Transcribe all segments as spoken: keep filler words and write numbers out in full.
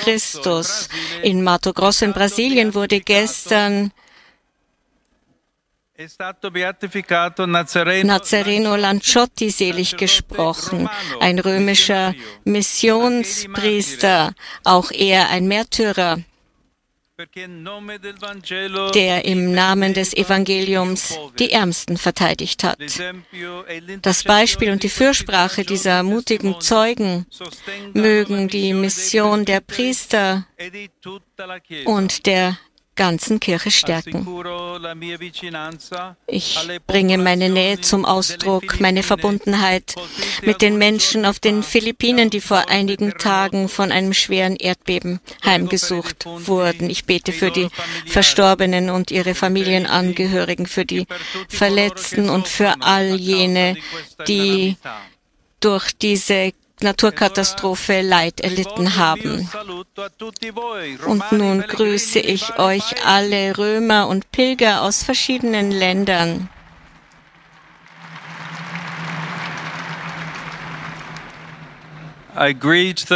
Christus. In Mato Grosso in Brasilien wurde gestern Nazareno Lanciotti selig gesprochen, ein römischer Missionspriester, auch er ein Märtyrer, der im Namen des Evangeliums die Ärmsten verteidigt hat. Das Beispiel und die Fürsprache dieser mutigen Zeugen mögen die Mission der Priester und der ganzen Kirche stärken. Ich bringe meine Nähe zum Ausdruck, meine Verbundenheit mit den Menschen auf den Philippinen, die vor einigen Tagen von einem schweren Erdbeben heimgesucht wurden. Ich bete für die Verstorbenen und ihre Familienangehörigen, für die Verletzten und für all jene, die durch diese Naturkatastrophe Leid erlitten haben. Und nun grüße ich euch alle Römer und Pilger aus verschiedenen Ländern. Ich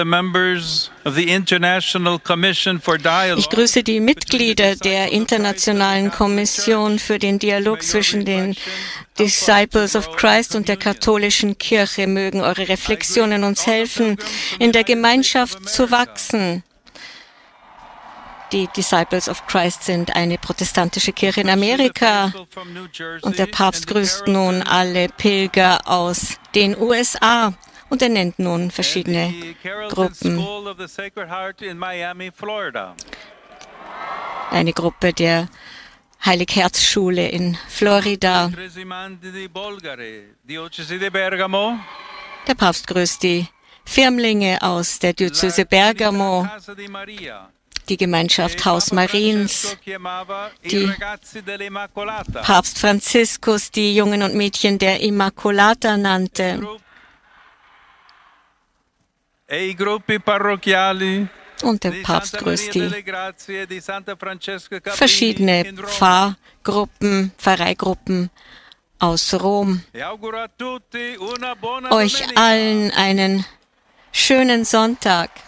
grüße die Mitglieder der Internationalen Kommission für den Dialog zwischen den Disciples of Christ und der katholischen Kirche. Mögen eure Reflexionen uns helfen, in der Gemeinschaft zu wachsen. Die Disciples of Christ sind eine protestantische Kirche in Amerika. Und der Papst grüßt nun alle Pilger aus den U S A. Und er nennt nun verschiedene Gruppen. Eine Gruppe der Heilig-Herz-Schule in Florida. Der Papst grüßt die Firmlinge aus der Diözese Bergamo, die Gemeinschaft Haus Mariens, die Papst Franziskus die Jungen und Mädchen der Immacolata nannte. Und der Papst grüßt die verschiedene Pfarrgruppen, Pfarreigruppen aus Rom. Euch allen einen schönen Sonntag.